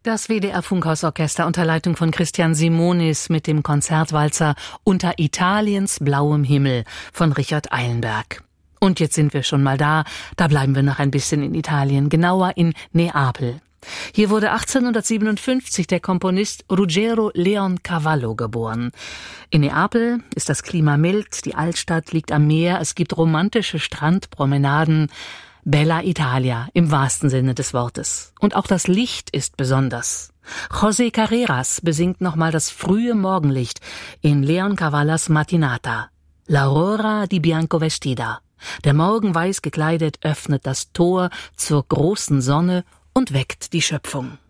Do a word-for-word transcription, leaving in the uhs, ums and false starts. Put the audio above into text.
Das W D R-Funkhausorchester unter Leitung von Christian Simonis mit dem Konzertwalzer Unter Italiens blauem Himmel von Richard Eilenberg. Und jetzt sind wir schon mal da, da bleiben wir noch ein bisschen in Italien, genauer in Neapel. Hier wurde achtzehnhundertsiebenundfünfzig der Komponist Ruggero Leoncavallo geboren. In Neapel ist das Klima mild, die Altstadt liegt am Meer, es gibt romantische Strandpromenaden. Bella Italia im wahrsten Sinne des Wortes. Und auch das Licht ist besonders. José Carreras besingt nochmal das frühe Morgenlicht in Leoncavallos Mattinata. L'aurora di bianco vestita. Der Morgen weiß gekleidet öffnet das Tor zur großen Sonne und weckt die Schöpfung.